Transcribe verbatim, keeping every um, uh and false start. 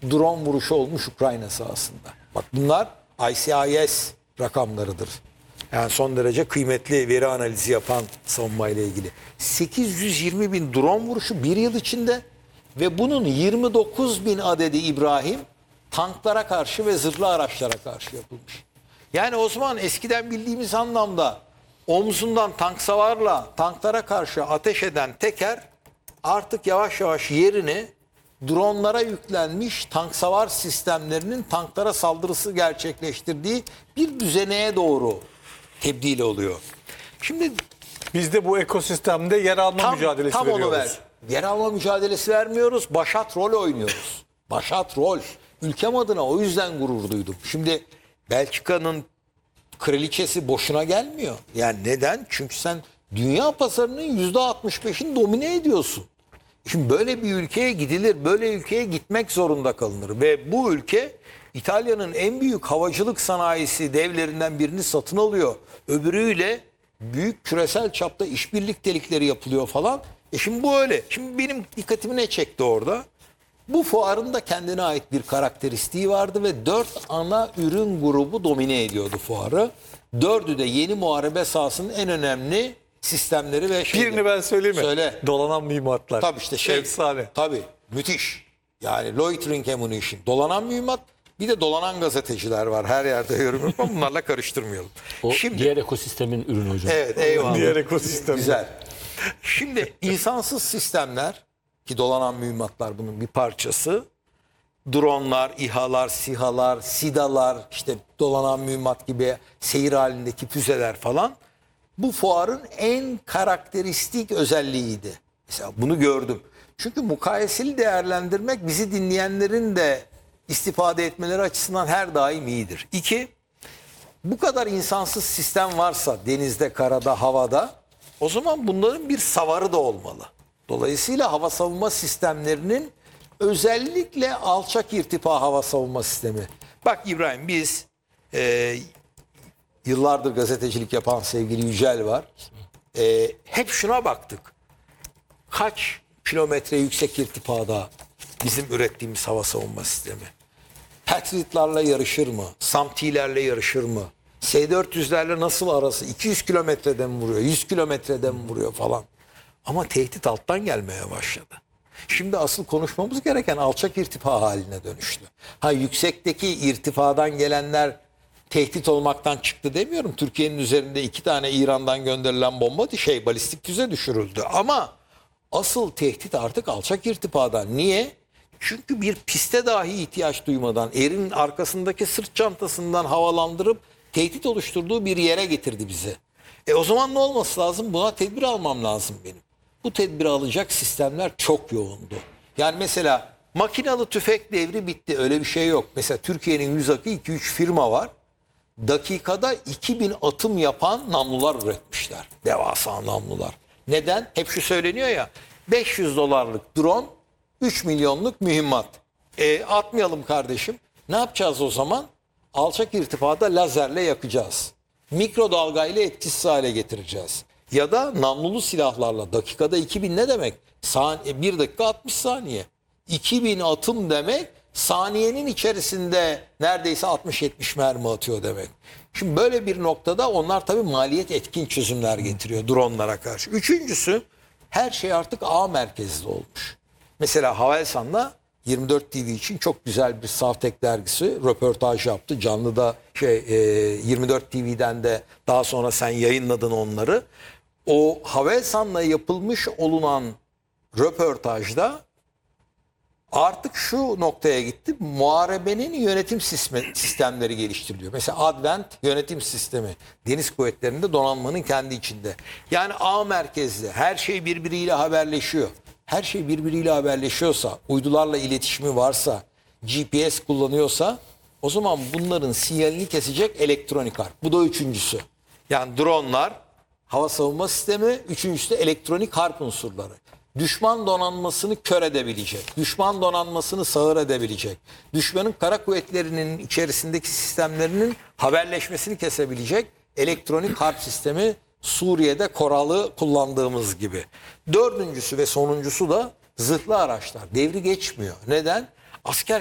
drone vuruşu olmuş Ukrayna sahasında. Bak bunlar I C I S rakamlarıdır. Yani son derece kıymetli veri analizi yapan savunma ile ilgili. sekiz yüz yirmi bin drone vuruşu bir yıl içinde ve bunun yirmi dokuz bin adedi İbrahim tanklara karşı ve zırhlı araçlara karşı yapılmış. Yani o zaman eskiden bildiğimiz anlamda omzundan tank savarla tanklara karşı ateş eden teker artık yavaş yavaş yerini dronlara yüklenmiş tank savar sistemlerinin tanklara saldırısı gerçekleştirdiği bir düzeneye doğru tebdil oluyor. Şimdi Biz de bu ekosistemde yer alma tam, mücadelesi tam veriyoruz. onu ver. Yer alma mücadelesi vermiyoruz. Başat rol oynuyoruz. Başat rol. Ülkem adına o yüzden gurur duydum. Şimdi Belçika'nın kraliçesi boşuna gelmiyor. Yani neden? Çünkü sen dünya pazarının yüzde altmış beşini domine ediyorsun. Şimdi böyle bir ülkeye gidilir, böyle ülkeye gitmek zorunda kalınır. Ve bu ülke İtalya'nın en büyük havacılık sanayisi devlerinden birini satın alıyor. Öbürüyle büyük küresel çapta işbirliktelikleri yapılıyor falan. E şimdi bu öyle. Şimdi benim dikkatimi ne çekti orada? Bu fuarın da kendine ait bir karakteristiği vardı ve dört ana ürün grubu domine ediyordu fuarı. Dördü de yeni muharebe sahasının en önemli sistemleri ve şeyleri. Birini ben söyleyeyim mi? Söyle. Dolanan mühimmatlar. Tabii işte şey. Efsane. Tabii müthiş. Yani loitering ammunition. Dolanan mühimmat. Bir de dolanan gazeteciler var. Her yerde yorum yapalım. Bunlarla karıştırmayalım. O Şimdi, diğer ekosistemin ürünü hocam. evet eyvallah. Diğer ekosistem. Güzel. Şimdi insansız sistemler ki dolanan mühimmatlar bunun bir parçası. Dronlar, İHA'lar, SİHA'lar, SİDA'lar, işte dolanan mühimmat gibi seyir halindeki füzeler falan. Bu fuarın en karakteristik özelliğiydi. Mesela bunu gördüm. Çünkü mukayeseli değerlendirmek bizi dinleyenlerin de istifade etmeleri açısından her daim iyidir. İki, bu kadar insansız sistem varsa denizde, karada, havada o zaman bunların bir savarı da olmalı. Dolayısıyla hava savunma sistemlerinin özellikle alçak irtifa hava savunma sistemi. Bak İbrahim biz e, yıllardır gazetecilik yapan sevgili Yücel var. E, hep şuna baktık. Kaç kilometre yüksek irtifada bizim ürettiğimiz hava savunma sistemi? Patriot'larla yarışır mı? SAMT'lerle yarışır mı? S dört yüzlerle nasıl arası? iki yüz kilometreden mi vuruyor? yüz kilometreden mi vuruyor falan? Ama tehdit alttan gelmeye başladı. Şimdi asıl konuşmamız gereken alçak irtifa haline dönüştü. Ha yüksekteki irtifadan gelenler tehdit olmaktan çıktı demiyorum. Türkiye'nin üzerinde iki tane İran'dan gönderilen bomba şey balistik füze düşürüldü. Ama asıl tehdit artık alçak irtifadan. Niye? Çünkü bir piste dahi ihtiyaç duymadan erin arkasındaki sırt çantasından havalandırıp tehdit oluşturduğu bir yere getirdi bizi. E o zaman ne olması lazım? Buna tedbir almam lazım benim. Bu tedbiri alacak sistemler çok yoğundu. Yani mesela makinalı tüfek devri bitti. Öyle bir şey yok. Mesela Türkiye'nin yüz akı iki üç firma var. Dakikada iki bin atım yapan namlular üretmişler. Devasa namlular. Neden? Hep şu söyleniyor ya. beş yüz dolarlık drone, üç milyonluk mühimmat. E, atmayalım kardeşim. Ne yapacağız o zaman? Alçak irtifada lazerle yakacağız. Mikrodalgayla etkisiz hale getireceğiz. Ya da namlulu silahlarla dakikada iki bin ne demek? Saniye, bir dakika altmış saniye. iki bin atım demek saniyenin içerisinde neredeyse altmış yetmiş mermi atıyor demek. Şimdi böyle bir noktada onlar tabii maliyet etkin çözümler getiriyor dronlara karşı. Üçüncüsü her şey artık ağ merkezli olmuş. Mesela Havelsan'la yirmi dört T V için çok güzel bir Savtek dergisi röportaj yaptı. Canlıda şey e, yirmi dört T V'den de daha sonra sen yayınladın onları. O Havelsan'la yapılmış olunan röportajda artık şu noktaya gitti. Muharebenin yönetim sistemleri geliştiriliyor. Mesela Advent yönetim sistemi. Deniz kuvvetlerinde donanmanın kendi içinde. Yani ağ merkezli. Her şey birbiriyle haberleşiyor. Her şey birbiriyle haberleşiyorsa, uydularla iletişimi varsa, G P S kullanıyorsa o zaman bunların sinyalini kesecek elektronik harp. Bu da üçüncüsü. Yani dronlar, hava savunma sistemi, üçüncüsü de elektronik harp unsurları. Düşman donanmasını kör edebilecek, düşman donanmasını sağır edebilecek, düşmanın kara kuvvetlerinin içerisindeki sistemlerinin haberleşmesini kesebilecek elektronik harp sistemi Suriye'de Koral'ı kullandığımız gibi. Dördüncüsü ve sonuncusu da zırhlı araçlar. Devri geçmiyor. Neden? Asker